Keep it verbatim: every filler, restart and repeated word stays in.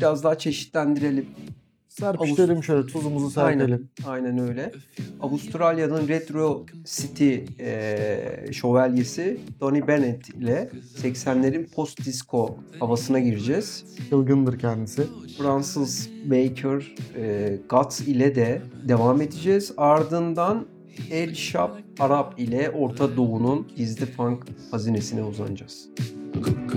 biraz daha çeşitlendirelim. Serpiştirelim Avust- şöyle, tuzumuzu serpelim. Aynen, aynen öyle. Avustralya'nın Retro City e, şövalyesi Tony Bennett ile seksenlerin post disco havasına gireceğiz. Çılgındır kendisi. Fransız Baker e, Guts ile de devam edeceğiz. Ardından El Shab Arab ile Orta Doğu'nun gizli funk hazinesine uzanacağız.